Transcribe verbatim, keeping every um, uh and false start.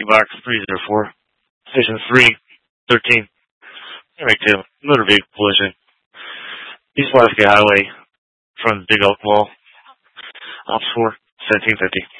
Box three zero four. Station three thirteen. Anyway, two. Motor vehicle collision. East Alaska Highway from Big Elk Mall. Ops four seventeen fifty.